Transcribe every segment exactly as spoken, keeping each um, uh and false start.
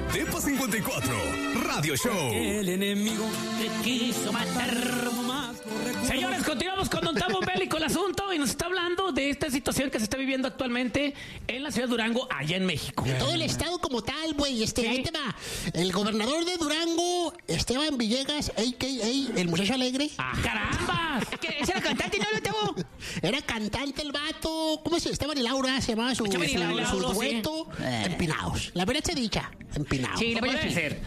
Depa cincuenta y cuatro, Radio Show. El enemigo te quiso matar más. Señores, continuamos con Don Tabo Bélico el asunto y nos está hablando de esta situación que se está viviendo actualmente en la ciudad de Durango, allá en México. De todo el estado como tal, güey. Este, Sí. ahí te va. El gobernador de Durango, Esteban Villegas, a k a el muchacho alegre. ¡Ah, caramba! ¿Qué? ¿Ese era cantante, no lo tengo? Era cantante el vato. ¿Cómo se Esteban y Laura se llamaba su, Esteban y su- Laura, su sí. dueto? Eh. Empinados. La verdad se dicha. Empinados. Sí, la verdad Puede sí. ser.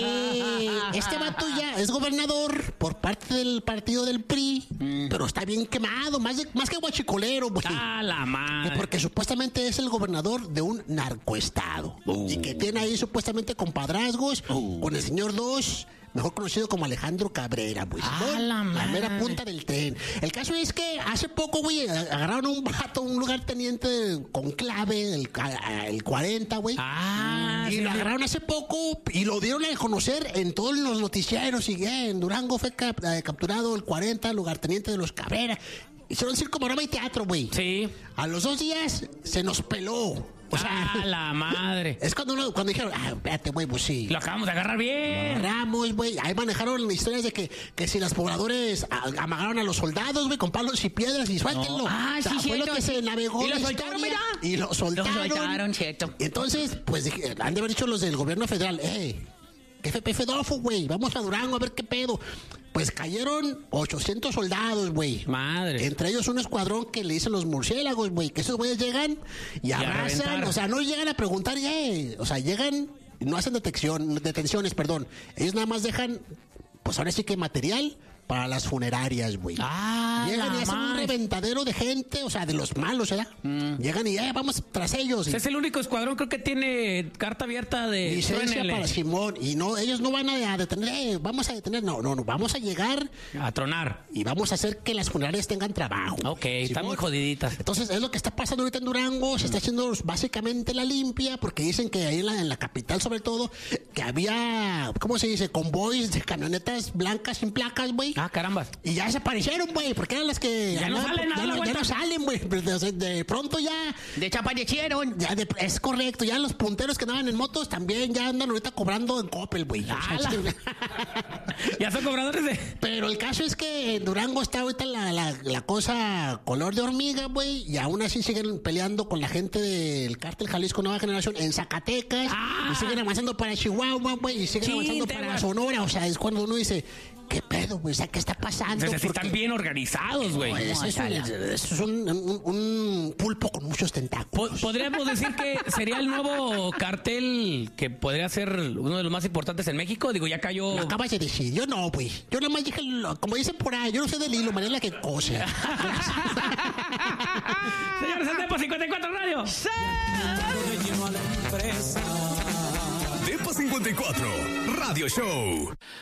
Eh, este vato ya es gobernador por parte del partido del P R I, Mm. pero está bien quemado, más, de- más que guachicolero, güey. ¡A la madre! Porque supuestamente es el gobernador de un narcoestado. Uh. Y que tiene ahí supuestamente compadrazgos con el señor Dos, mejor conocido como Alejandro Cabrera, pues. ¡A la La mera madre! punta del tren. El caso es que hace poco, güey, agarraron a un vato, un lugarteniente con clave, el, ca- el cuarenta, güey. ¡Ah! Y sí, lo sí. agarraron hace poco y lo dieron a conocer en todos los noticieros. Y eh, en Durango fue cap- eh, capturado el cuarenta, lugarteniente de los Cabrera. Hicieron circo, maroma y teatro, güey. Sí. A los dos días se nos peló. O sea, ¡A la madre! es cuando, uno- cuando dijeron, ah, espérate, güey, pues sí. Lo acabamos de agarrar bien. Agarramos, güey. Ahí manejaron historias de que, que si los pobladores a- amagaron a los soldados, güey, con palos y piedras y suéltenlo. Ah, O sea, sí, fue lo cierto. que se navegó Y lo la soltaron, historia. mira. Y lo Lo soltaron. soltaron, cierto. Y entonces, pues dije, han de haber dicho los del gobierno federal, eh, jefe P F Dofo, güey, vamos a Durango a ver qué pedo. Pues cayeron ochocientos soldados, güey. Madre. Entre ellos un escuadrón que le dicen los murciélagos, güey, que esos güeyes llegan y, a arrasan, reventar. o sea, no llegan a preguntar, eh, o sea, llegan, no hacen detección, detenciones, perdón. Ellos nada más dejan, pues ahora sí que material para las funerarias, güey. ¡Ah, Llegan y la hacen un madre! reventadero de gente, o sea, de los malos, ¿verdad? Llegan y ya vamos tras ellos. Y Es el único escuadrón, creo que tiene carta abierta de... licencia Truénenle. para Simón. Y no, ellos no van a detener, eh, vamos a detener, no, no, no, vamos a llegar A tronar. y vamos a hacer que las funerarias tengan trabajo. Ok, están Simón. muy jodiditas. Entonces, es lo que está pasando ahorita en Durango. Se está haciendo básicamente la limpia, porque dicen que ahí en la, en la capital, sobre todo, que había, ¿cómo se dice? Convoys de camionetas blancas sin placas, güey. ¡Ah, carambas! Y ya desaparecieron, güey, porque eran las que... Ya no salen a ya, dar la no, ya vuelta. no salen, güey. Pero De, de pronto ya... Desaparecieron. Ya de- es correcto, ya los punteros que andaban en motos también ya andan ahorita cobrando en Coppel, güey. O sea, ¡Hala! Ya son cobradores de... Pero el caso es que en Durango está ahorita la, la, la cosa color de hormiga, güey, y aún así siguen peleando con la gente del Cártel Jalisco Nueva Generación en Zacatecas, Ah. y siguen avanzando para Chihuahua, güey, y siguen Sí, avanzando te para vas. Sonora. O sea, es cuando uno dice, ¿qué pedo, güey? O sea, ¿qué está pasando? Entonces, sí Porque- están bien organizados, güey. Pues, eso, es, Guácala. eso es un, un- un pulpo con muchos Po- tentáculos. Podríamos decir que sería el nuevo cartel que podría ser uno de los más importantes en México. Digo, ya cayó. Lo acabas de decir, yo no, güey. Yo nada más dije, lo- como dicen por ahí, yo no sé del hilo, manera que cose. Señores, el Depa cincuenta y cuatro Radio. Depa cincuenta y cuatro, Radio Show.